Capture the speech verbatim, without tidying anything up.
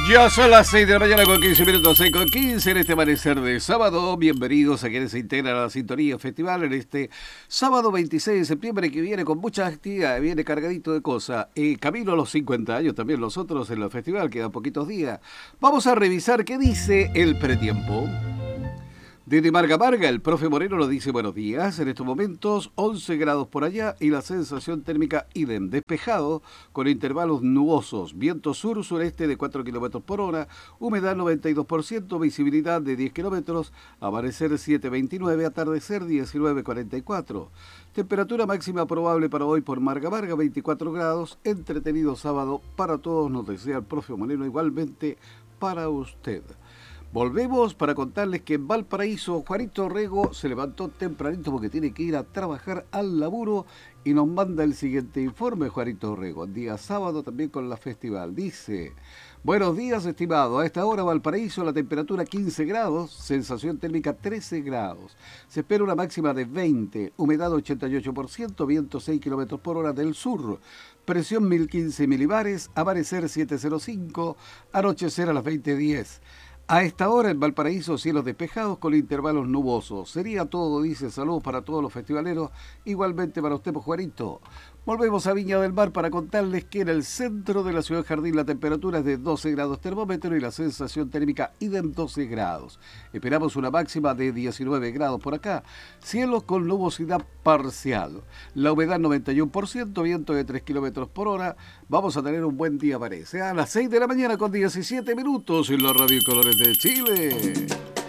Ya son las seis de la mañana con quince minutos, seis con quince en este amanecer de sábado. Bienvenidos a quienes se integran a la sintonía festival en este sábado veintiséis de septiembre, que viene con muchas actividades, viene cargadito de cosas. Eh, camino a los cincuenta años también nosotros en el festival, quedan poquitos días. Vamos a revisar qué dice el pretiempo. Desde Marga Marga, el profe Moreno nos dice buenos días. En estos momentos once grados por allá y la sensación térmica idem. Despejado con intervalos nubosos. Viento sur-sureste de cuatro kilómetros por hora. Humedad noventa y dos por ciento. Visibilidad de diez kilómetros. Amanecer siete veintinueve. Atardecer diecinueve cuarenta y cuatro. Temperatura máxima probable para hoy por Marga Marga veinticuatro grados. Entretenido sábado para todos, nos desea el profe Moreno, igualmente para usted. Volvemos para contarles que en Valparaíso Juanito Rego se levantó tempranito porque tiene que ir a trabajar al laburo y nos manda el siguiente informe. Juanito Rego, día sábado también con la festival, dice: buenos días, estimado. A esta hora Valparaíso, la temperatura quince grados, sensación térmica trece grados. Se espera una máxima de veinte, humedad ochenta y ocho por ciento, viento seis kilómetros por hora del sur. Presión mil quince milibares, amanecer siete cero cinco, anochecer a las veinte diez. A esta hora en Valparaíso, cielos despejados con intervalos nubosos. Sería todo, dice. Saludos para todos los festivaleros, igualmente para usted, pues, Juanito. Volvemos a Viña del Mar para contarles que en el centro de la ciudad Jardín la temperatura es de doce grados termómetro y la sensación térmica idem doce grados. Esperamos una máxima de diecinueve grados por acá. Cielos con nubosidad parcial. La humedad noventa y uno por ciento, viento de tres kilómetros por hora. Vamos a tener un buen día, parece. A las seis de la mañana con diecisiete minutos en la Radio Colores de Chile.